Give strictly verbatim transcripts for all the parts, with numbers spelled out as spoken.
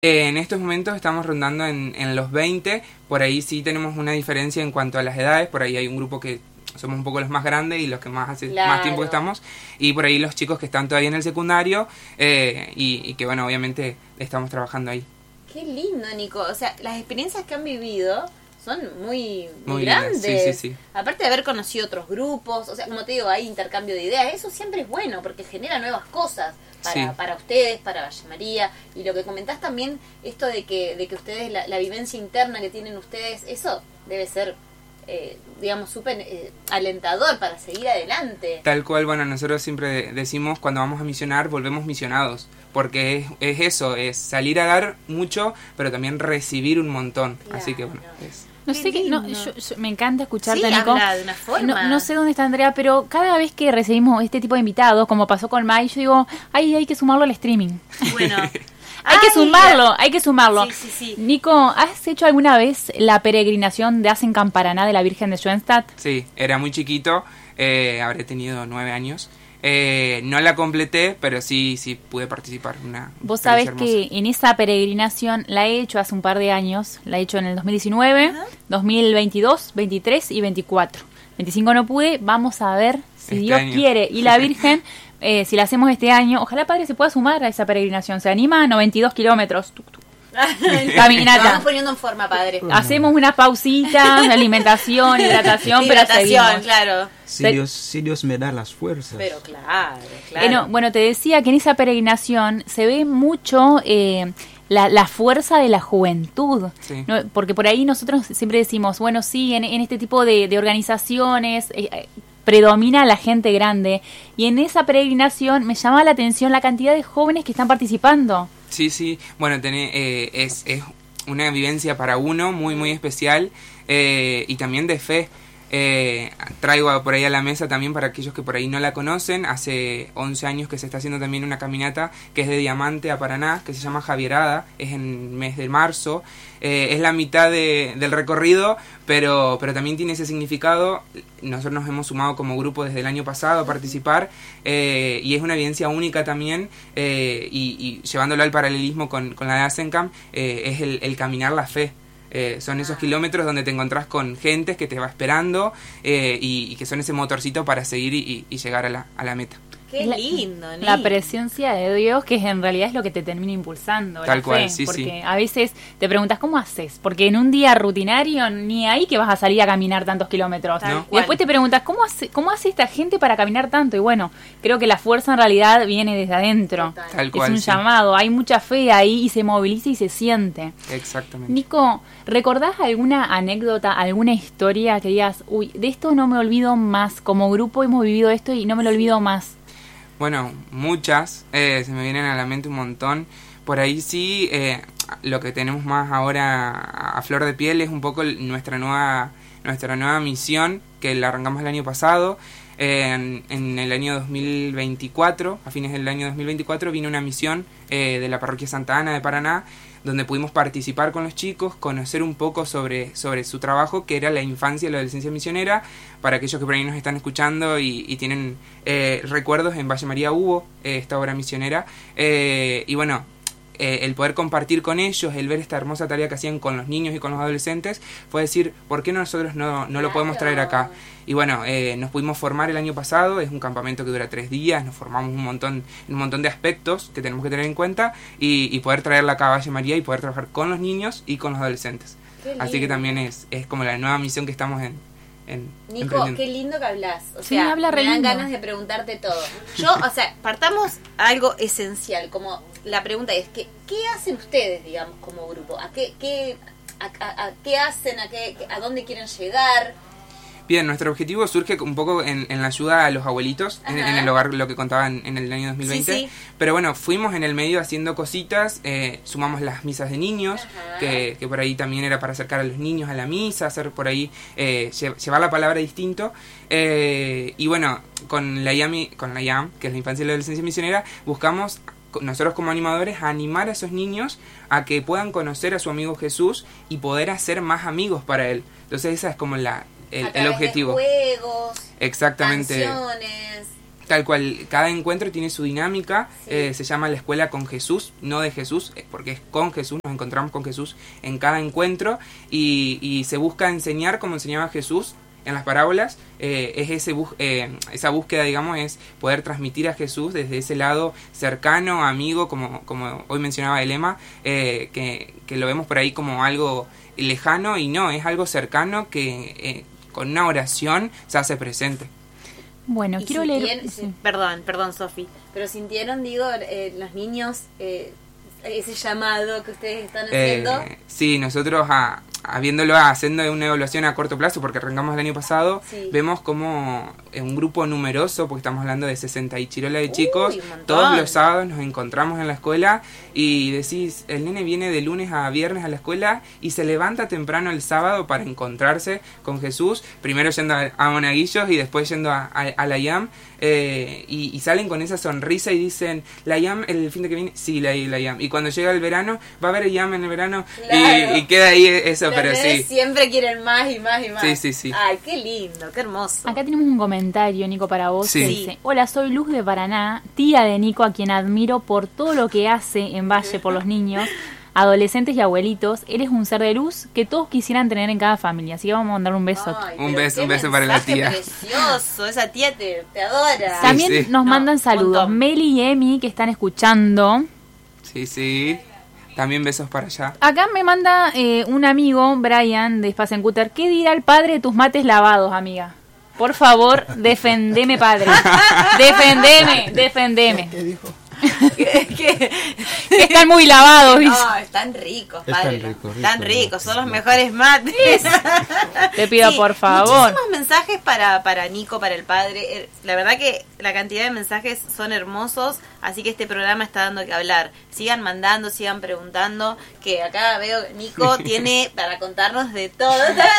Eh, en estos momentos estamos rondando en, en los veinte, por ahí sí tenemos una diferencia en cuanto a las edades, por ahí hay un grupo que somos un poco los más grandes y los que más hace Claro. más tiempo estamos, y por ahí los chicos que están todavía en el secundario, eh, y, y que bueno, obviamente estamos trabajando ahí. Qué lindo, Nico. O sea, las experiencias que han vivido son muy, muy, Muy grandes. lindas, sí, sí, sí. Aparte de haber conocido otros grupos, o sea, como te digo, hay intercambio de ideas. Eso siempre es bueno porque genera nuevas cosas para, Sí. para ustedes, para Valle María. Y lo que comentás también, esto de que, de que ustedes, la, la vivencia interna que tienen ustedes, eso debe ser, eh, digamos, súper eh, alentador para seguir adelante. Tal cual, bueno, nosotros siempre decimos cuando vamos a misionar, volvemos misionados, porque es, es eso, es salir a dar mucho, pero también recibir un montón. Claro. Así que bueno, es... No Qué sé qué, no, lindo. yo, yo- me encanta escucharte, Sí, Nico. habla de una forma. No, no sé dónde está Andrea, pero cada vez que recibimos este tipo de invitados, como pasó con Mai, yo digo, ay, hay que sumarlo al streaming. Bueno. Hay que Ay, sumarlo, hay que sumarlo. Sí, sí, sí. Nico, ¿has hecho alguna vez la peregrinación de Asencan Paraná de la Virgen de Schoenstatt? Sí, era muy chiquito, eh, habré tenido nueve años. Eh, no la completé, pero sí, sí pude participar. Una Vos sabés experiencia que en esa peregrinación la he hecho hace un par de años, la he hecho en el dos mil diecinueve, Ajá. dos mil veintidós, veintitrés y veinticuatro. veinticinco no pude, vamos a ver si Este Dios año. quiere. Y la Virgen, eh, si la hacemos este año, ojalá Padre se pueda sumar a esa peregrinación. Se anima a noventa y dos kilómetros. Tuc, tuc. Caminata. Vamos poniendo en forma, padre. Hacemos unas pausitas de alimentación, hidratación, pero Hidratación, seguimos. claro. Si Se- Dios, si Dios me da las fuerzas. Pero claro, claro. Eh, no, bueno, te decía que en esa peregrinación se ve mucho eh, la, la fuerza de la juventud, Sí. ¿no? Porque por ahí nosotros siempre decimos, bueno, sí, en, en este tipo de, de organizaciones eh, eh, predomina la gente grande, y en esa peregrinación me llama la atención la cantidad de jóvenes que están participando. Sí, sí, bueno, tené, eh, es, es una vivencia para uno muy, muy especial, eh, y también de fe. Eh, traigo por ahí a la mesa también para aquellos que por ahí no la conocen, hace once años que se está haciendo también una caminata que es de Diamante a Paraná, que se llama Javierada, es en el mes de marzo, eh, es la mitad de, del recorrido, pero, pero también tiene ese significado. Nosotros nos hemos sumado como grupo desde el año pasado a participar, eh, y es una evidencia única también, eh, y, y llevándolo al paralelismo con, con la de Asencan, eh, es el, el caminar la fe. Eh, son esos kilómetros donde te encontrás con gente que te va esperando, eh, y, y que son ese motorcito para seguir y, y llegar a la, a la meta. Qué La- lindo, Ni. La presencia de Dios, que en realidad es lo que te termina impulsando. Tal la cual, fe, sí, porque sí. a veces te preguntas, ¿cómo haces? Porque en un día rutinario ni ahí que vas a salir a caminar tantos kilómetros. Tal No. Y después cual. te preguntas, ¿cómo hace, ¿cómo hace esta gente para caminar tanto? Y bueno, creo que la fuerza en realidad viene desde adentro. Total. Tal Es cual, un sí. llamado, hay mucha fe ahí y se moviliza y se siente. Exactamente. Nico, ¿recordás alguna anécdota, alguna historia que digas, uy, de esto no me olvido más, como grupo hemos vivido esto y no me lo olvido más? Bueno, muchas, eh, se me vienen a la mente un montón. Por ahí sí, eh, lo que tenemos más ahora a flor de piel es un poco el- nuestra nueva nuestra nueva misión, que la arrancamos el año pasado. Eh, en, en el año dos mil veinticuatro, a fines del año dos mil veinticuatro, vino una misión eh, de la parroquia Santa Ana de Paraná, donde pudimos participar con los chicos, conocer un poco sobre, sobre su trabajo, que era la infancia y la adolescencia misionera. Para aquellos que por ahí nos están escuchando y, y tienen eh, recuerdos, en Valle María hubo eh, esta obra misionera, eh, y bueno, eh, el poder compartir con ellos, el ver esta hermosa tarea que hacían con los niños y con los adolescentes, fue decir, ¿por qué nosotros no, no lo podemos traer acá? Y bueno, eh, nos pudimos formar el año pasado, es un campamento que dura tres días, nos formamos un montón, un montón de aspectos que tenemos que tener en cuenta, y, y poder traerla acá a Valle María y poder trabajar con los niños y con los adolescentes. Qué Así que lindo. también es, es como la nueva misión que estamos en, en Nico, emprendiendo. qué lindo que hablas. O Sí, sea, habla re me dan lindo. ganas de preguntarte todo. Yo, o sea, partamos a algo esencial, como la pregunta es, ¿qué, qué hacen ustedes, digamos, como grupo? ¿A qué, qué, a, a- a qué hacen? ¿A, qué, ¿A dónde quieren llegar? Bien, nuestro objetivo surge un poco en, en la ayuda a los abuelitos, en, Ajá. en el hogar, lo que contaban en el año dos mil veinte. Sí, sí. Pero bueno, fuimos en el medio haciendo cositas, eh, sumamos las misas de niños, Ajá. que, que por ahí también era para acercar a los niños a la misa, hacer por ahí, eh, lle- llevar la palabra distinto. Eh, y bueno, con la I A M, con la I A M, que es la Infancia y la Adolescencia Misionera, buscamos nosotros como animadores a animar a esos niños a que puedan conocer a su amigo Jesús y poder hacer más amigos para él. Entonces esa es como la el, A el través objetivo. de juegos, Exactamente. canciones. Tal cual, cada encuentro tiene su dinámica, Sí. eh, se llama la escuela con Jesús, no de Jesús, eh, porque es con Jesús, nos encontramos con Jesús en cada encuentro y, y se busca enseñar como enseñaba Jesús en las parábolas, eh, es ese bus- eh, esa búsqueda, digamos, es poder transmitir a Jesús desde ese lado cercano, amigo, como, como hoy mencionaba el lema, eh, que, que lo vemos por ahí como algo lejano y no, es algo cercano que eh, con una oración se hace presente. Bueno, Y quiero sintien- leer... sí, sí. Perdón, perdón, Sofi. Pero sintieron, digo, eh, los niños, eh, ese llamado que ustedes están haciendo. Eh, sí, nosotros a, habiéndolo haciendo una evaluación a corto plazo, porque arrancamos el año pasado, Sí. vemos como un grupo numeroso, porque estamos hablando de sesenta y chirola de chicos, un montón. todos los sábados nos encontramos en la escuela y decís, el nene viene de lunes a viernes a la escuela y se levanta temprano el sábado para encontrarse con Jesús, primero yendo a, a Monaguillos y después yendo a, a, a la I A M, eh, y, y salen con esa sonrisa y dicen, la I A M el fin de que viene, sí, la, la I A M, y cuando llega el verano, va a haber I A M en el verano, Claro. y, y queda ahí eso, Los pero nenes sí. siempre quieren más y más y más. Sí, sí, sí. Ay, qué lindo, qué hermoso. Acá tenemos un comentario, Nico, para vos. Sí. Que dice, hola, soy Luz de Paraná, tía de Nico, a quien admiro por todo lo que hace en Valle por los niños, adolescentes y abuelitos. Él es un ser de luz que todos quisieran tener en cada familia. Así que vamos a mandar un beso. Ay, Un pero beso, qué un beso para la mensaje tía. Precioso, esa tía te, te adora. También Sí, sí. nos No, mandan saludos. montón. Meli y Emi, que están escuchando. Sí, sí. También besos para allá. Acá me manda eh, un amigo, Brian, de Space Cutter. ¿Qué dirá el padre de tus mates lavados, amiga? Por favor, defendeme, padre. Defendeme, defendeme. ¿Qué dijo? que, que- Que están muy lavados, dice. No, están ricos, Están padre. ricos, Están ricos, ricos, son ricos. los mejores mates. Te pido, Sí, por favor. Muchísimos mensajes para, para Nico, para el padre. Eh, La verdad que la cantidad de mensajes son hermosos, así que este programa está dando que hablar. Sigan mandando, sigan preguntando, que acá veo que Nico tiene para contarnos de todo.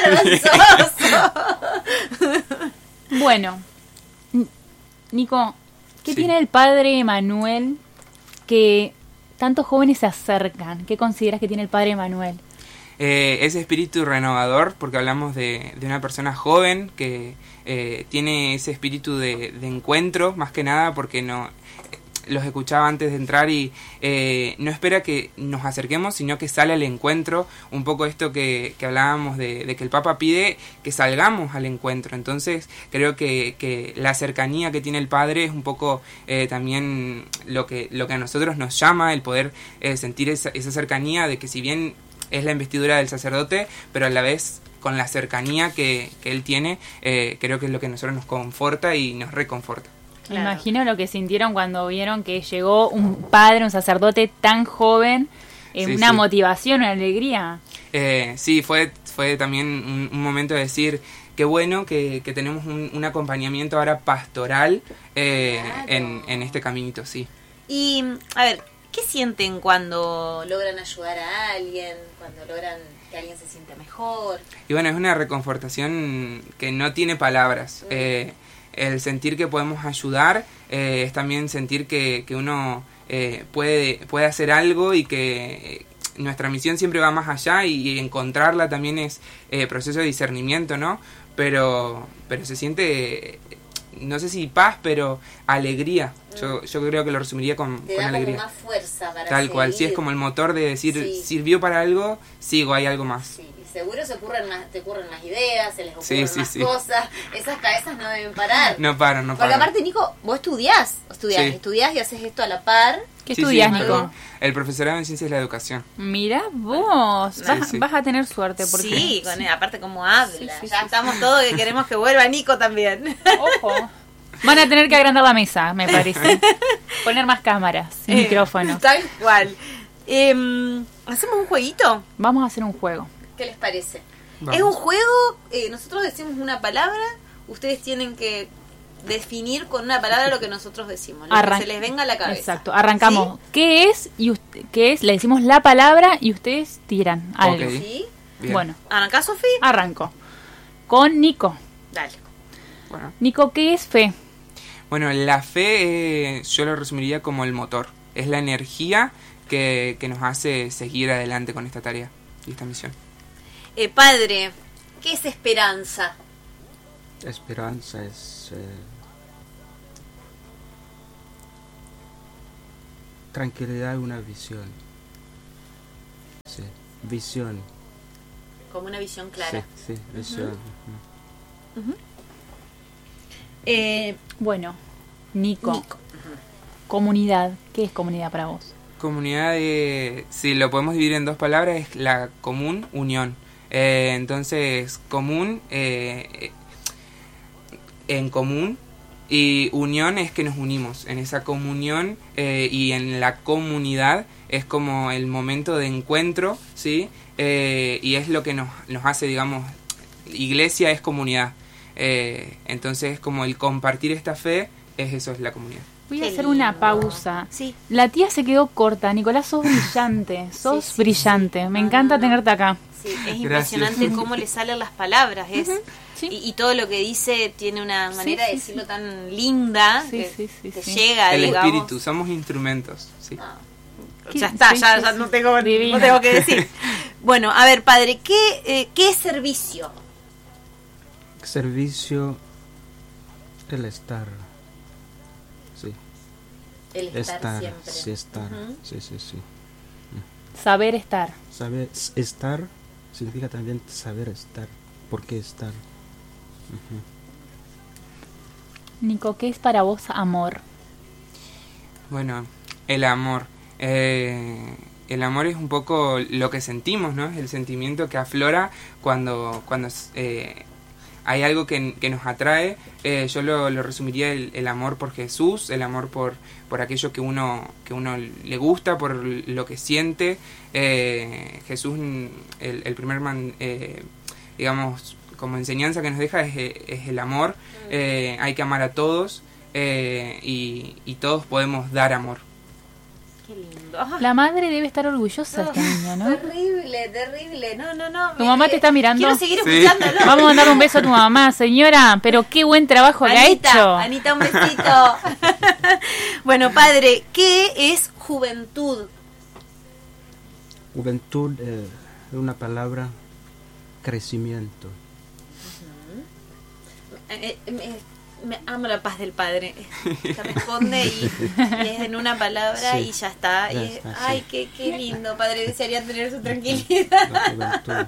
Está hermoso. Bueno, N- Nico, ¿qué Sí. tiene el padre Emanuel que tantos jóvenes se acercan? ¿Qué consideras que tiene el padre Emanuel? Eh, ese espíritu renovador, porque hablamos de, de una persona joven que eh, tiene ese espíritu de, de encuentro, más que nada porque no los escuchaba antes de entrar y eh, no espera que nos acerquemos, sino que sale al encuentro, un poco esto que, que hablábamos de, de que el Papa pide que salgamos al encuentro. Entonces creo que, que la cercanía que tiene el Padre es un poco eh, también lo que, lo que a nosotros nos llama, el poder eh, sentir esa, esa cercanía de que si bien es la investidura del sacerdote, pero a la vez con la cercanía que, que él tiene, eh, creo que es lo que a nosotros nos conforta y nos reconforta. Me Claro. imagino lo que sintieron cuando vieron que llegó un padre, un sacerdote tan joven, eh, Sí, una sí. motivación, una alegría. Eh, sí, fue, fue también un, un momento de decir, qué bueno que, que tenemos un, un acompañamiento ahora pastoral eh, Claro. en, en este caminito, sí. Y, a ver, ¿qué sienten cuando logran ayudar a alguien? Cuando logran que alguien se sienta mejor. Y bueno, es una reconfortación que no tiene palabras. Eh, el sentir que podemos ayudar eh, es también sentir que, que uno eh, puede, puede hacer algo y que eh, nuestra misión siempre va más allá y, y encontrarla también es eh, proceso de discernimiento, ¿no? Pero, pero se siente, eh, no sé si paz, pero alegría. Yo, yo creo que lo resumiría con, Te con da como alegría. más fuerza para Tal cual, sí, seguir. es como el motor de decir, Sí. sirvió para algo, sigo, hay algo más. Sí, y seguro se ocurren más, te ocurren más ideas, se les ocurren Sí, sí, más sí. cosas. Esas cabezas no deben parar. No paran, no Porque paran. aparte, Nico, vos estudiás, estudiás, Sí. estudiás y haces esto a la par. ¿Qué Sí, estudias, sí, Nico? El profesorado en Ciencias de la Educación. Mira vos, Sí, vas, sí. vas a tener suerte. Porque, Sí, con él, aparte como habla. Sí, sí, ya sí, estamos todos que queremos que vuelva Nico también. Ojo. Van a tener que agrandar la mesa, me parece. Poner más cámaras, Eh, micrófonos. Tal cual. Em, ¿Hacemos un jueguito? Vamos a hacer un juego. ¿Qué les parece? Vamos. Es un juego, eh, nosotros decimos una palabra, ustedes tienen que definir con una palabra lo que nosotros decimos, lo Arran- que se les venga a la cabeza. Exacto, arrancamos. ¿Qué es? y usted, ¿Qué es? Le decimos la palabra y ustedes tiran algo. Ok. ¿Sí? Bien. Bueno, ¿Arrancás, Sofi? arranco. Con Nico. Dale. Bueno. Nico, ¿qué es fe? Bueno, la fe eh, yo lo resumiría como el motor. Es la energía que, que nos hace seguir adelante con esta tarea y esta misión. Eh, padre, ¿qué es esperanza? Esperanza es... eh, tranquilidad y una visión. Sí, visión. Como una visión clara. Sí, sí, visión. Uh-huh. Uh-huh. Eh, bueno, Nico, Nico. comunidad. ¿Qué es comunidad para vos? Comunidad, de, si lo podemos dividir en dos palabras, es la común unión. Eh, entonces, común, eh, en común, y unión es que nos unimos. En esa comunión eh, y en la comunidad es como el momento de encuentro, ¿sí? Eh, y es lo que nos, nos hace, digamos, iglesia es comunidad. Eh, entonces, como el compartir esta fe, es eso, es la comunidad. Voy a Qué hacer lindo. una pausa. Sí. La tía se quedó corta. Nicolás, sos brillante. Sos Sí, sí, brillante. sí. Me No, encanta no, no. tenerte acá. Sí, es Gracias. impresionante cómo le salen las palabras. Es, Sí. y, y todo lo que dice tiene una Sí, manera sí, de decirlo tan linda Sí, que, sí, sí, que sí. llega, El digamos. espíritu, somos instrumentos, ¿sí? Ah, Qué- ya está, sí, ya, sí, ya sí. no, tengo, Divina. no tengo que decir. Bueno, a ver, padre, ¿qué, eh, qué es servicio? Servicio, el estar. Sí, El estar, estar, siempre. sí, estar. Ujú. Sí, sí, sí. Saber estar. Saber s- estar significa también saber estar. ¿Por qué estar? Ujú. Nico, ¿qué es para vos amor? Bueno, el amor. Eh, el amor es un poco lo que sentimos, ¿no? Es el sentimiento que aflora cuando, cuando eh, hay algo que, que nos atrae. Eh, yo lo, lo resumiría el, el amor por Jesús, el amor por, por aquello que uno, que uno le gusta, por lo que siente. Eh, Jesús, el, el primer, man, eh, digamos, como enseñanza que nos deja es, es el amor. Eh, hay que amar a todos eh, y, y todos podemos dar amor. Qué lindo. Ah, La madre debe estar orgullosa de este niño, ¿no? Terrible, terrible. No, no, no. ¿Tu mamá te está mirando? Quiero seguir Sí. escuchándolo. Vamos a mandar un beso a tu mamá, señora. Pero qué buen trabajo que ha Anita, hecho. Anita, un besito. Bueno, padre, ¿qué es juventud? Juventud, eh, es una palabra, crecimiento. Eh, eh, me, me amo la paz del padre. Se responde y, y es en una palabra Sí. y ya está. Ya Y es- está, sí. ay, qué, qué lindo, padre. Desearía tener su tranquilidad. La juventud.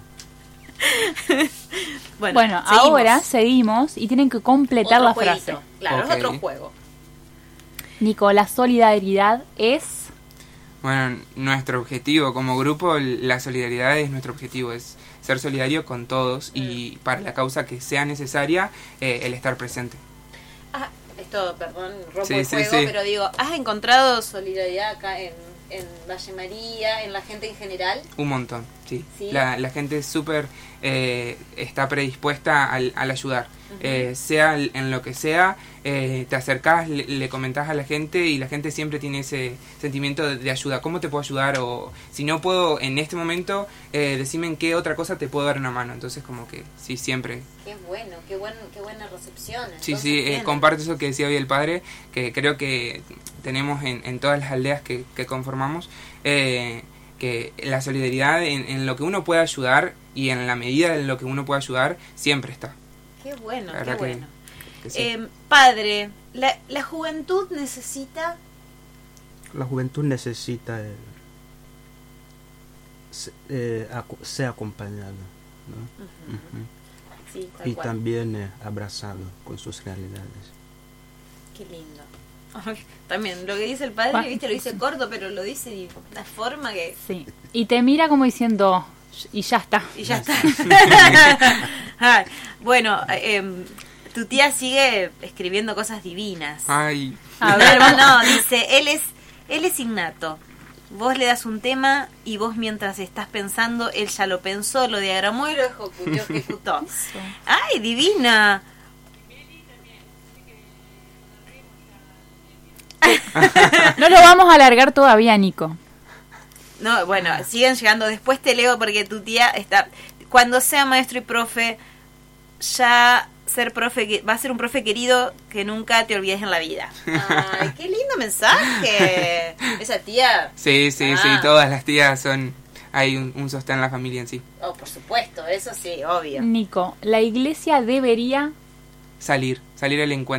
Bueno, Bueno, seguimos. ahora seguimos y tienen que completar Otro la jueguito. frase. Claro, Ok. es otro juego. Nico, la solidaridad es... Bueno, nuestro objetivo como grupo, la solidaridad es nuestro objetivo, es ser solidario con todos y para la causa que sea necesaria, eh, el estar presente. Ah, esto, perdón, rompo Sí, el sí, juego, sí. pero digo, ¿has encontrado solidaridad acá en, en Valle María, en la gente en general? Un montón, sí. ¿Sí? La, la gente súper eh, está predispuesta al, al ayudar. Ujú. Eh, sea en lo que sea, eh, te acercás, le, le comentás a la gente y la gente siempre tiene ese sentimiento de, de ayuda. ¿Cómo te puedo ayudar? O si no puedo en este momento, eh, decime en qué otra cosa te puedo dar una mano. Entonces como que sí, siempre. Qué bueno, qué, buen, qué buena recepción. Sí, Entonces, sí, eh, bien. comparto eso que decía hoy el padre, que creo que tenemos en, en todas las aldeas que, que conformamos, eh, que la solidaridad en, en lo que uno puede ayudar y en la medida en lo que uno puede ayudar, siempre está. Qué bueno, La qué verdad que- bueno. que sí. Eh, padre, la, la juventud necesita... La juventud necesita eh, se- eh, aco- ser acompañado, ¿no? Ujú. Sí, tal Y cual. también eh, abrazado con sus realidades. Qué lindo. Ay, también, lo que dice el padre, Pa- viste, lo dice corto, pero lo dice de una forma que... Sí. Y te mira como diciendo, y ya está. Y ya está. Ay, bueno, eh, em, tu tía sigue escribiendo cosas divinas. Ay, A A ver, ver, vamos- no, dice, él es, él es innato. Vos le das un tema y vos mientras estás pensando, él ya lo pensó, lo diagramó y lo ejecutó. ejecutó. ¡Ay, divina! No lo vamos a alargar todavía, Nico. No, bueno, siguen llegando. Después te leo porque tu tía está... Cuando sea maestro y profe, ya ser profe que- va a ser un profe querido que nunca te olvides en la vida. ¡Ay, qué lindo mensaje! Esa tía... sí, sí, Ah. sí, todas las tías son, hay un, un sostén en la familia en sí. Oh, por supuesto, eso sí, obvio. Nico, la iglesia debería... Salir, salir al encuentro.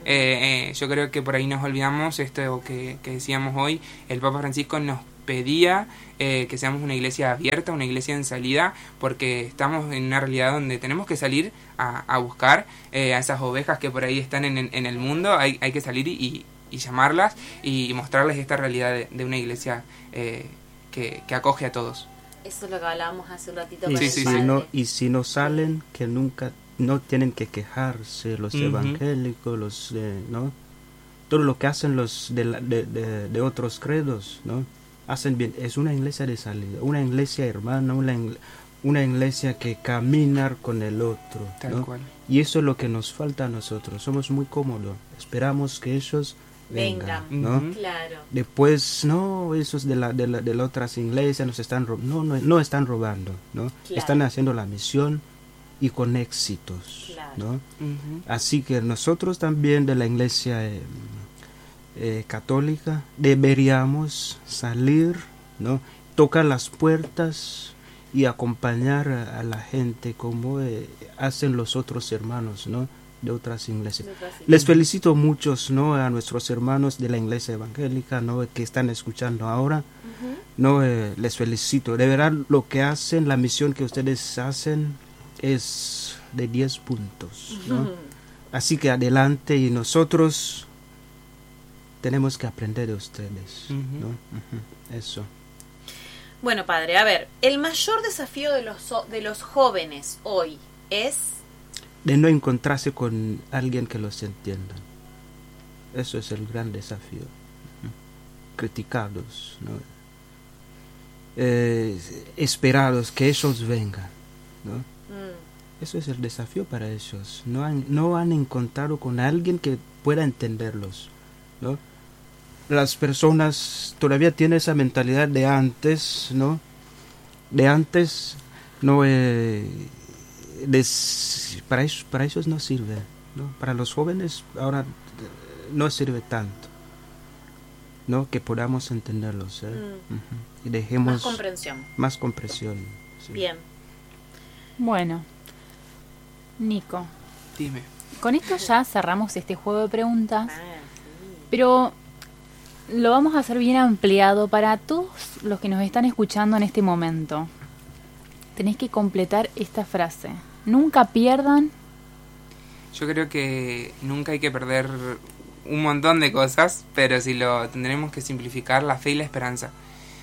Eh, eh, yo creo que por ahí nos olvidamos esto que, que decíamos hoy. El Papa Francisco nos pedía eh, que seamos una iglesia abierta, una iglesia en salida, porque estamos en una realidad donde tenemos que salir a, a buscar eh, a esas ovejas que por ahí están en, en el mundo. Hay, hay que salir y, y llamarlas y mostrarles esta realidad de, de una iglesia eh, que, que acoge a todos. Eso es lo que hablábamos hace un ratito Y, con Sí, el sí, si padre. no, y si no salen, que nunca, no tienen que quejarse los Ujú. evangélicos, los, eh, ¿no? Todo lo que hacen los de, la- de, de, de otros credos, ¿no? Hacen bien. Es una iglesia de salida, una iglesia hermana, una, ing- una iglesia que camina con el otro, Tal ¿no? cual. Y eso es lo que nos falta a nosotros. Somos muy cómodos. Esperamos que ellos vengan, Vengan. ¿no? Ujú. Claro. Después, no, esos de la de, la, de las otras iglesias nos están ro- no, no, no están robando, ¿no? Claro. Están haciendo la misión y con éxitos, Claro. ¿no? Ujú. Así que nosotros también de la iglesia eh, eh, católica deberíamos salir, ¿no? Tocar las puertas y acompañar a, a la gente como eh, hacen los otros hermanos, ¿no? De otras iglesias. De otras Les felicito muchos, ¿no? A nuestros hermanos de la iglesia evangélica, ¿no? Que están escuchando ahora, Ujú. ¿no? Eh, les felicito. De verdad, lo que hacen, la misión que ustedes hacen es de diez puntos, ¿no? Ujú. Así que adelante y nosotros tenemos que aprender de ustedes, Ujú. ¿no? Ujú. Eso. Bueno, padre, a ver, el mayor desafío de los, so- de los jóvenes hoy es... De no encontrarse con alguien que los entienda. Eso es el gran desafío. Ujú. Criticados, ¿no? Eh, esperados que ellos vengan, ¿no? Mm, Eso es el desafío para ellos. No han, no han encontrado con alguien que pueda entenderlos, ¿no? Las personas todavía tienen esa mentalidad de antes, ¿no? De antes, no eh, des- para ellos, para ellos no sirve, ¿no? Para los jóvenes ahora eh, no sirve tanto, ¿no? Que podamos entenderlos, ¿eh? Mm. Ujú. Y dejemos más comprensión. más comprensión. Sí. Bien. Bueno, Nico, Dime. con esto ya cerramos este juego de preguntas, Ah, sí. pero lo vamos a hacer bien ampliado para todos los que nos están escuchando en este momento. Tenés que completar esta frase. Nunca pierdan. Yo creo que nunca hay que perder un montón de cosas, pero si lo tendremos que simplificar, la fe y la esperanza.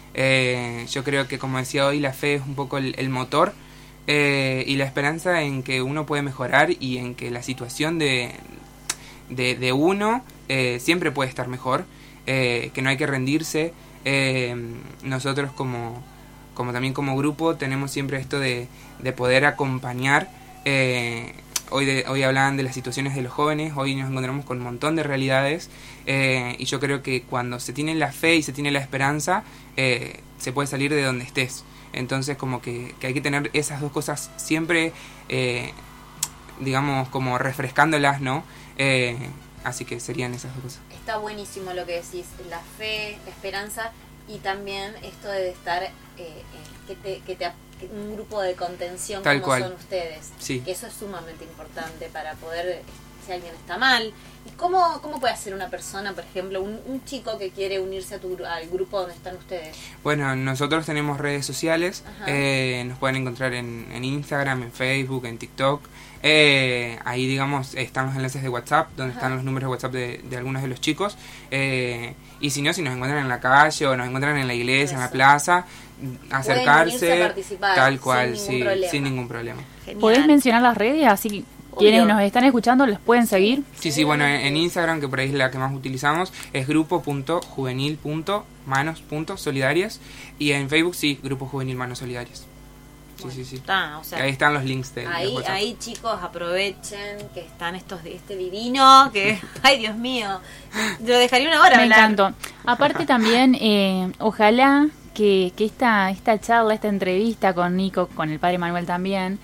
Eh, yo creo que, como decía hoy, la fe es un poco el, el motor eh, y la esperanza en que uno puede mejorar y en que la situación de, de, de uno eh, siempre puede estar mejor, eh, que no hay que rendirse. Eh, nosotros como, como también como grupo tenemos siempre esto de, de poder acompañar. Eh, hoy, de, hoy hablaban de las situaciones de los jóvenes, hoy nos encontramos con un montón de realidades eh, y yo creo que cuando se tiene la fe y se tiene la esperanza, eh, se puede salir de donde estés. Entonces como que, que hay que tener esas dos cosas siempre, eh, digamos, como refrescándolas, ¿no? Eh, así que serían esas dos cosas. Está buenísimo lo que decís, la fe, la esperanza y también esto de estar, eh, eh, que te, que te, que un grupo de contención Tal como cual. son ustedes. Sí. Que eso es sumamente importante para poder, eh, si alguien está mal. ¿Y cómo, cómo puede hacer una persona, por ejemplo, un, un chico que quiere unirse a tu, gru- al grupo donde están ustedes? Bueno, nosotros tenemos redes sociales, Ajá. eh, nos pueden encontrar en, en Instagram, en Facebook, en TikTok. Eh, ahí, digamos, están los enlaces de WhatsApp, donde Ajá. están los números de WhatsApp de, de algunos de los chicos. Eh, y si no, si nos encuentran en la calle o nos encuentran en la iglesia, en la Eso. plaza, acercarse, unirse a participar tal cual, sin sí, ningún problema. sin ningún problema. Genial. ¿Podés mencionar las redes? Así quienes nos están escuchando les pueden seguir. Sí, sí, bueno, en, en Instagram, que por ahí es la que más utilizamos, es grupo punto juvenil punto manos punto solidarias. Y en Facebook, sí, Grupo Juvenil Manos Solidarias. Sí, sí, sí. Está, o sea, Ahí están los links de, de Ahí, WhatsApp. ahí chicos, aprovechen que están estos de este divino, que, ay Dios mío, lo dejaría una hora Me hablar. encantó. Aparte también, eh, ojalá que, que esta, esta charla, esta entrevista con Nico, con el padre Manuel también,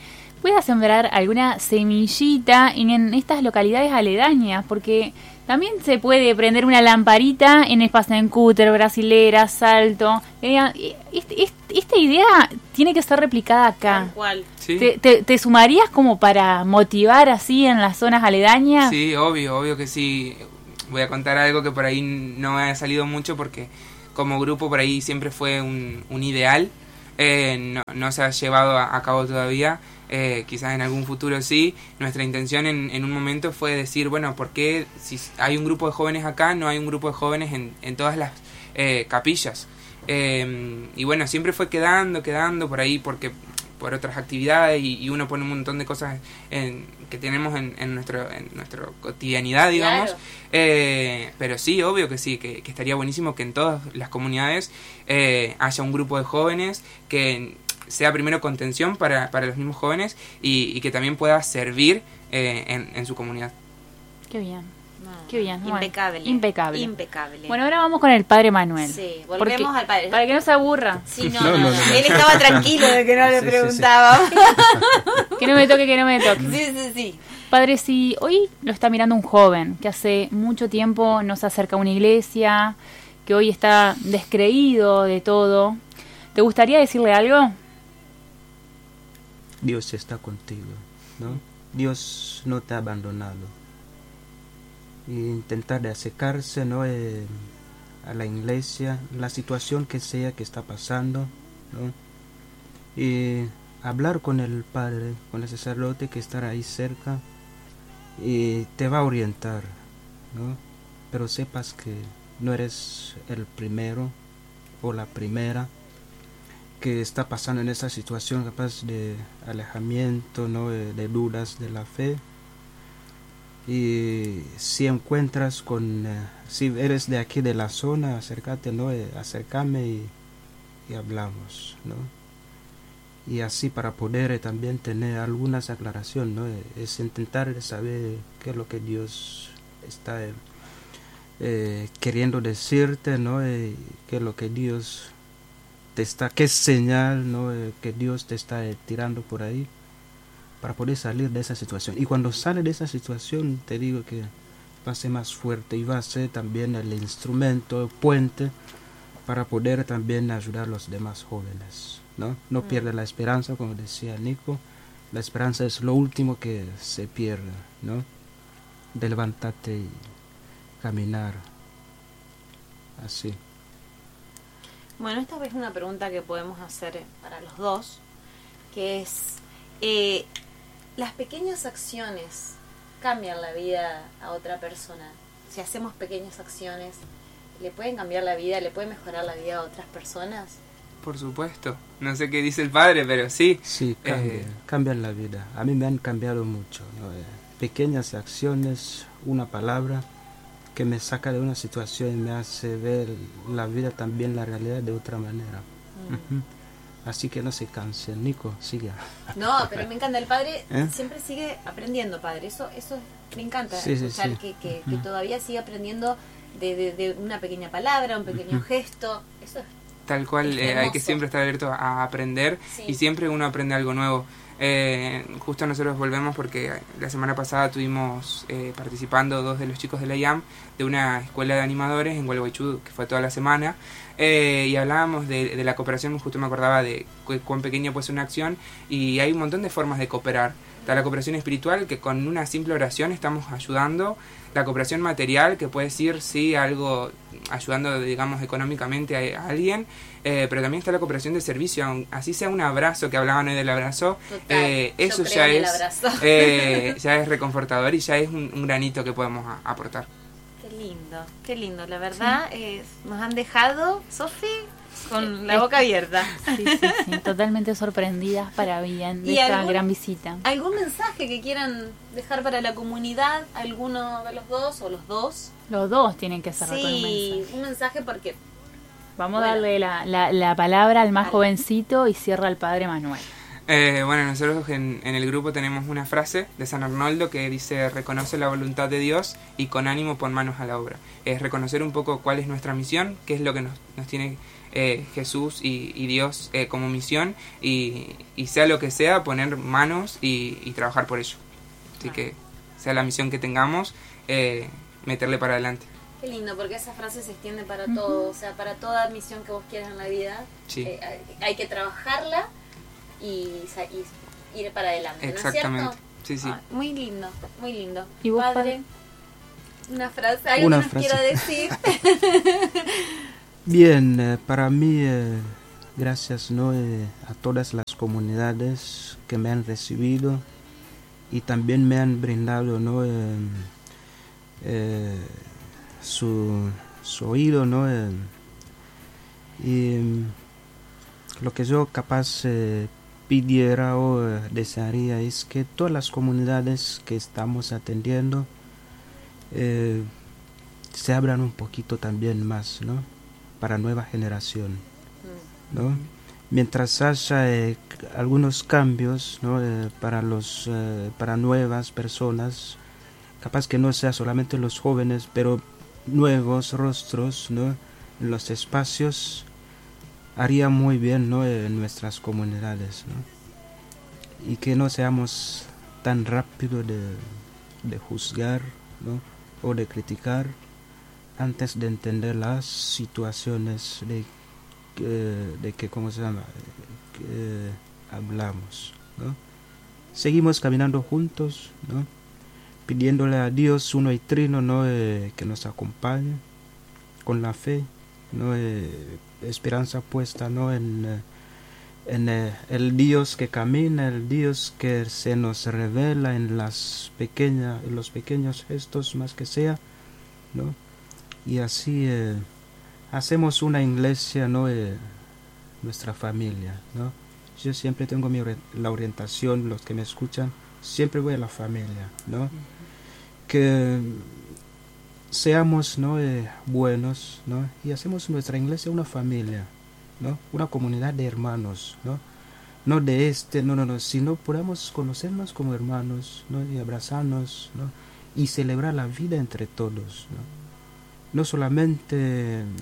pueda sembrar alguna semillita en, en estas localidades aledañas, porque también se puede prender una lamparita en Espasencúter, Brasilera, Salto. Eh, este, este, esta idea tiene que ser replicada acá. Tal cual. ¿Sí? ¿Te, te, ¿Te sumarías como para motivar así en las zonas aledañas? Sí, obvio, obvio que sí. Voy a contar algo que por ahí no me ha salido mucho porque como grupo por ahí siempre fue un, un ideal. Eh, no, no se ha llevado a, a cabo todavía. Eh, quizás en algún futuro sí. Nuestra intención en, en un momento fue decir, bueno, ¿por qué si hay un grupo de jóvenes acá, no hay un grupo de jóvenes en, en todas las eh, capillas? Eh, y bueno, siempre fue quedando, quedando por ahí porque por otras actividades y, y uno pone un montón de cosas en, que tenemos en, en nuestro en nuestra cotidianidad, digamos. Claro. Eh, pero sí, obvio que sí, que, que estaría buenísimo que en todas las comunidades eh, haya un grupo de jóvenes que sea primero contención para, para los mismos jóvenes y, y que también pueda servir eh, en, en su comunidad. Qué bien, No, qué bien. Bueno, Impecable. impecable. Impecable. Bueno, ahora vamos con el Padre Manuel. Sí, Porque- volvemos al padre. Para que no se aburra. Sí, no, No, no, no, no. no. Él estaba tranquilo de que no le Sí, sí, sí. preguntaba. Que no me toque, que no me toque. Sí, sí, sí. Padre, si hoy lo está mirando un joven que hace mucho tiempo no se acerca a una iglesia, que hoy está descreído de todo, ¿te gustaría decirle algo? Dios está contigo, ¿no? Dios no te ha abandonado. Y intentar de acercarse, ¿no? Eh, a la iglesia, la situación que sea que está pasando, ¿no? Y hablar con el Padre, con el sacerdote que estará ahí cerca y te va a orientar, ¿no? Pero sepas que no eres el primero o la primera que está pasando en esa situación capaz de alejamiento, ¿no? de, de dudas de la fe. Y si encuentras con, eh, si eres de aquí de la zona, acércate, ¿no? Eh, acércame y, y hablamos, ¿no? Y así para poder eh, también tener algunas aclaraciones, ¿no? Eh, es intentar saber qué es lo que Dios está eh, eh, queriendo decirte, ¿no? Eh, qué es lo que Dios te está, qué señal, ¿no? Eh, que Dios te está eh, tirando por ahí para poder salir de esa situación. Y cuando sale de esa situación, te digo que va a ser más fuerte y va a ser también el instrumento, el puente para poder también ayudar a los demás jóvenes, ¿no? No Mm. pierda la esperanza, como decía Nico. La esperanza es lo último que se pierde, ¿no? De levantarte y caminar así. Bueno, esta es una pregunta que podemos hacer para los dos, que es, eh, ¿las pequeñas acciones cambian la vida a otra persona? Si hacemos pequeñas acciones, ¿le pueden cambiar la vida, le pueden mejorar la vida a otras personas? Por supuesto. No sé qué dice el padre, pero sí. Sí, cambian, Eh, cambian la vida. A mí me han cambiado mucho, ¿no? Eh, pequeñas acciones, una palabra que me saca de una situación y me hace ver la vida también, la realidad de otra manera. Mm. Ujú. Así que no se cansen. Nico, siga. No, pero me encanta, el padre ¿Eh? siempre sigue aprendiendo, padre. Eso eso me encanta, Sí, sí, escuchar sí. Que, que, que Ujú. todavía sigue aprendiendo de, de, de una pequeña palabra, un pequeño Ujú. gesto. Eso es Tal cual, Es eh, hay que hermoso. siempre estar abierto a aprender Sí. y siempre uno aprende algo nuevo. Eh, justo nosotros volvemos porque la semana pasada tuvimos eh, participando dos de los chicos de la I A M de una escuela de animadores en Gualeguaychú, que fue toda la semana, eh, y hablábamos de, de la cooperación. Justo me acordaba de cu- cuán pequeña puede ser una acción y hay un montón de formas de cooperar. Está la cooperación espiritual, que con una simple oración estamos ayudando. La cooperación material, que puede ser, sí, algo ayudando, digamos, económicamente a, a alguien. Eh, pero también está la cooperación de servicio, aun- así sea un abrazo, que hablaban hoy del abrazo. total. eh, Yo eso creo ya en el es, abrazo. eh, ya es reconfortador y ya es un, un granito que podemos a- aportar. Qué lindo, qué lindo. La verdad, eh, nos han dejado, Sofi, con la Eh, boca abierta. Sí, sí, sí, totalmente sorprendidas para bien de ¿Y esta algún- gran visita. ¿Algún mensaje que quieran dejar para la comunidad? ¿Alguno de los dos o los dos? Los dos tienen que cerrar con un Sí, mensaje. un mensaje porque Vamos Bueno. a darle la, la, la palabra al más Al- jovencito y cierra el Padre Manuel. Eh, bueno, nosotros en, en el grupo tenemos una frase de San Arnoldo que dice: reconoce la voluntad de Dios y con ánimo pon manos a la obra. Es reconocer un poco cuál es nuestra misión, qué es lo que nos, nos tiene eh, Jesús y, y Dios eh, como misión, y, y sea lo que sea, poner manos y, y trabajar por ello. Así que sea la misión que tengamos, eh, meterle para adelante. Qué lindo, porque esa frase se extiende para uh-huh. todo, o sea, para toda misión que vos quieras en la vida, sí. eh, hay, hay que trabajarla y, y ir para adelante, exactamente. ¿no es cierto? Sí, sí. Ah, muy lindo, muy lindo. ¿Y vos, padre? padre? Una frase, algo Una que nos frase. quiera decir. Bien, eh, para mí, eh, gracias ¿no? eh, a todas las comunidades que me han recibido y también me han brindado ¿no? eh, eh, su, su oído, ¿no? Eh, y mm, lo que yo capaz eh, pidiera o eh, desearía es que todas las comunidades que estamos atendiendo eh, se abran un poquito también más, ¿no? Para nueva generación, ¿no? Mientras haya eh, algunos cambios, ¿no? eh, para los eh, para nuevas personas, capaz que no sea solamente los jóvenes, pero nuevos rostros, ¿no? En los espacios, haría muy bien, ¿no? En nuestras comunidades, ¿no? Y que no seamos tan rápidos de, de juzgar, ¿no? O de criticar antes de entender las situaciones de, eh, de que, ¿cómo se llama? Que, eh, hablamos, ¿no? Seguimos caminando juntos, ¿no? Pidiéndole a Dios uno y trino, ¿no? Eh, que nos acompañe con la fe, ¿no? Eh, esperanza puesta, ¿no? En, eh, en eh, el Dios que camina, el Dios que se nos revela en las pequeñas, en los pequeños gestos más que sea, ¿no? Y así eh, hacemos una iglesia, ¿no? Eh, nuestra familia, ¿no? Yo siempre tengo mi ori- la orientación, los que me escuchan, siempre voy a la familia, ¿no? Uh-huh. Que seamos, ¿no? eh, buenos, ¿no? Y hacemos nuestra iglesia una familia, ¿no? Una comunidad de hermanos, ¿no? No de este, no, no, no, sino podamos conocernos como hermanos, ¿no? Y abrazarnos, ¿no? Y celebrar la vida entre todos, ¿no? No solamente, eh,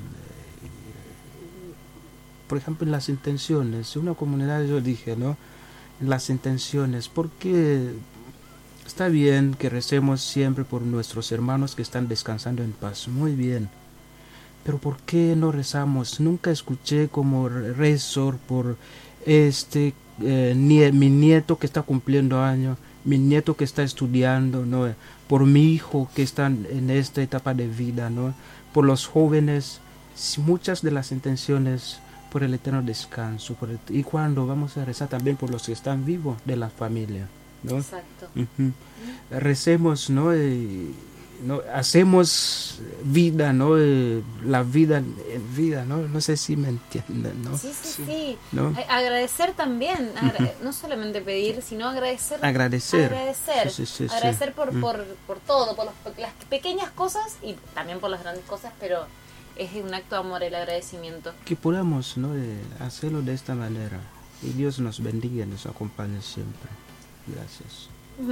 por ejemplo, en las intenciones, una comunidad, yo dije, ¿no? En las intenciones, porque está bien que recemos siempre por nuestros hermanos que están descansando en paz, muy bien, pero ¿por qué no rezamos? Nunca escuché como rezo por este, eh, nie- mi nieto que está cumpliendo años, mi nieto que está estudiando, ¿no? Por mi hijo que está en esta etapa de vida, ¿no? Por los jóvenes, muchas de las intenciones por el eterno descanso, por el, y cuando vamos a rezar también por los que están vivos de la familia, ¿no? Exacto. Uh-huh. Recemos, ¿no? Eh, ¿no? Hacemos vida, ¿no? Eh, la vida en vida, ¿no? No sé si me entienden, ¿no? Sí, sí, sí. ¿No? Agradecer también, agra- Uh-huh. no solamente pedir, sino agradecer. Agradecer. Agradecer, Sí, sí, sí, agradecer sí. por, Mm. por, por todo, por los- las pequeñas cosas y también por las grandes cosas, pero es un acto de amor el agradecimiento. Que podamos, ¿no? Eh, hacerlo de esta manera. Y Dios nos bendiga y nos acompañe siempre. Gracias.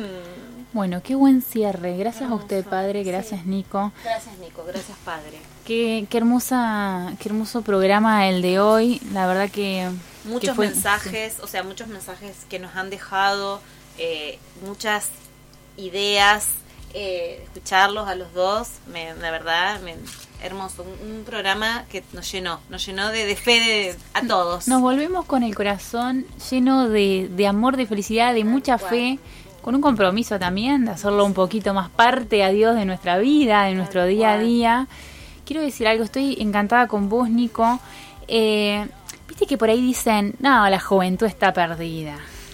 Bueno, qué buen cierre. Gracias Hermoso. a usted, padre. Gracias, Sí. Nico. Gracias, Nico. Gracias, padre. Qué, qué hermosa, qué hermoso programa el de hoy. La verdad que Muchos que fue- mensajes, o sea, muchos mensajes que nos han dejado, eh, muchas ideas, eh, escucharlos a los dos, me, la verdad, me, hermoso. Un, un programa que nos llenó, nos llenó de, de fe de, a todos. Nos volvemos con el corazón lleno de, de amor, de felicidad, de mucha cual. fe, con un compromiso también de hacerlo un poquito más parte a Dios de nuestra vida, de nuestro Tal día a cual. día. Quiero decir algo, estoy encantada con vos, Nico. Eh, Viste que por ahí dicen, no, la juventud está perdida.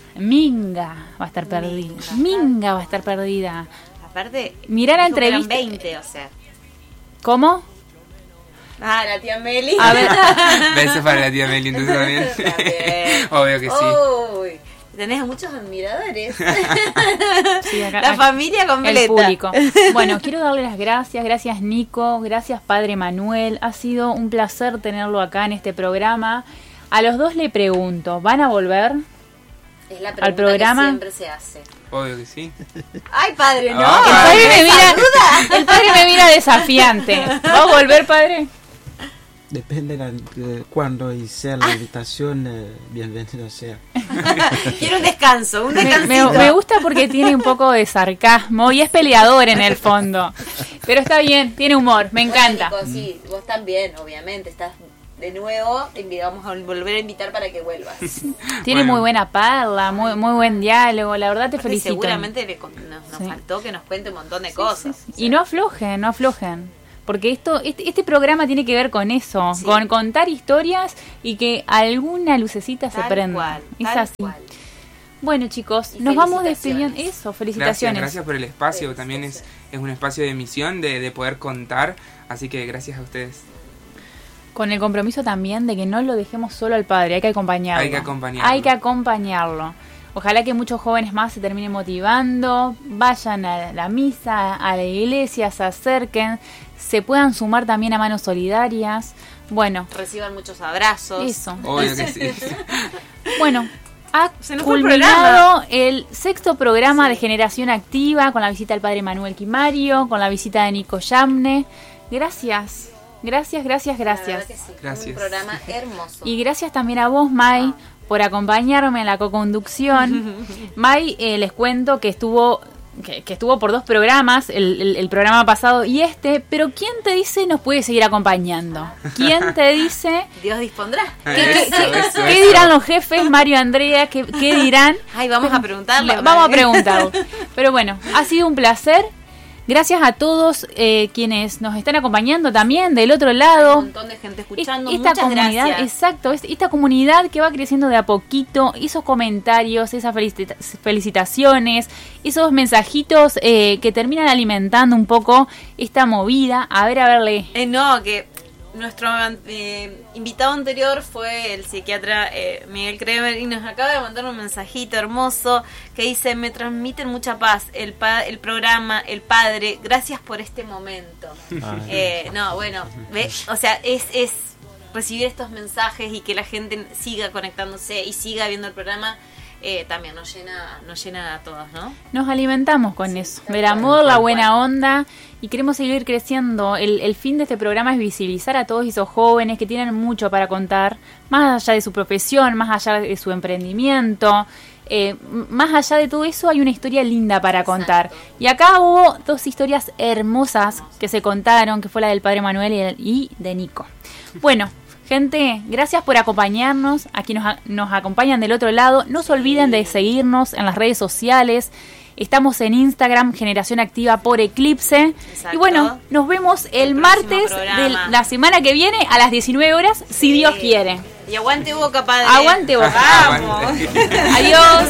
Minga va a estar perdida. Minga. Minga va a estar perdida. Aparte, Mirá la dijo que eran entrevista. veinte, o sea. ¿Cómo? Ah, la tía Meli. A ver. Besos para la tía Meli, entonces también. También. Obvio que sí. Uy, tenés a muchos admiradores. Sí, acá- La acá- familia completa. El público. Bueno, quiero darle las gracias. Gracias, Nico. Gracias, Padre Manuel. Ha sido un placer tenerlo acá en este programa. A los dos le pregunto, ¿van a volver? Es la pregunta Al programa. que siempre se hace. Obvio que sí. Ay, padre, no. Ah, El padre me Esa mira, duda. el padre me mira desafiante. ¿Va a volver, padre? Depende de, de cuándo y sea la invitación, eh, bienvenido sea. Quiero un descanso, un Me, descansito. me, me gusta porque tiene un poco de sarcasmo y es peleador en el fondo. Pero está bien, tiene humor, me encanta. Bueno, Nico, sí, vos también, obviamente, estás de nuevo, te invitamos a volver a invitar para que vuelvas. Tiene Bueno. muy buena parla, muy muy buen diálogo, la verdad te Aparte, felicito. seguramente le con- nos, nos Sí. faltó que nos cuente un montón de Sí, cosas. sí, sí. Y no aflojen, no aflojen. Porque esto, este, este programa tiene que ver con eso, Sí. con contar historias y que alguna lucecita se Tal prenda. cual, es tal así. cual. Bueno, chicos, Y nos vamos felicitaciones. despidiendo. Eso, Gracias, felicitaciones. gracias por el espacio. También es, es un espacio de misión de, de poder contar. Así que gracias a ustedes. Con el compromiso también de que no lo dejemos solo al padre, hay que acompañarlo. Hay que acompañarlo. Hay que acompañarlo. Ojalá que muchos jóvenes más se terminen motivando, vayan a la misa, a la iglesia, se acerquen, se puedan sumar también a manos solidarias. Bueno, Reciban muchos abrazos. eso. Obvio que sí. Bueno, ha Se nos fue el culminado el sexto programa de Generación Activa con la visita del padre Manuel Quimario, con la visita de Nico Yamne. Gracias, gracias, gracias, La gracias. verdad que sí, Gracias. un programa hermoso. Y gracias también a vos, Mai, por acompañarme en la co-conducción. Mai, eh, les cuento que estuvo que, que estuvo por dos programas, el, el- el programa pasado y este, pero ¿quién te dice nos puede seguir acompañando? ¿Quién te dice? Dios dispondrá. ¿Qué, qué- Eso, qué- eso, qué eso. dirán los jefes, Mario, Andrea? ¿Qué, qué dirán? Ay, vamos a preguntarle. Le- Vamos a preguntar. Pero bueno, ha sido un placer. Gracias a todos eh, quienes nos están acompañando también del otro Un lado. montón de gente escuchando. Esta Muchas comunidad, gracias. exacto, es- esta comunidad que va creciendo de a poquito, esos comentarios, esas felicita- felicitaciones, esos mensajitos eh, que terminan alimentando un poco esta movida. A ver, a verle. Eh, no, que nuestro eh, invitado anterior fue el psiquiatra eh, Miguel Kremer y nos acaba de mandar un mensajito hermoso que dice: me transmiten mucha paz el pa el programa, el padre, gracias por este momento. Ay. Eh, no, bueno, ve, o sea, es, es recibir estos mensajes y que la gente siga conectándose y siga viendo el programa. Eh, también nos llena, nos llena a todos, ¿no? Nos alimentamos con eso, tal del cual, amor, la tal buena cual. onda, y queremos seguir creciendo. El, el fin de este programa es visibilizar a todos esos jóvenes que tienen mucho para contar, más allá de su profesión, más allá de su emprendimiento. Eh, m- más allá de todo eso hay una historia linda para contar. Exacto. Y acá hubo dos historias hermosas que se contaron, que fue la del padre Manuel y, el- y de Nico. Bueno, gente, gracias por acompañarnos, a quienes nos, a- nos acompañan del otro lado. No se olviden de seguirnos en las redes sociales. Estamos en Instagram, Generación Activa por Eclipse. Exacto. Y bueno, nos vemos el, El próximo martes programa. de la semana que viene a las diecinueve horas, si Dios quiere. Y aguante Boca, padre. Aguante Boca. Vamos. Aguante. Adiós.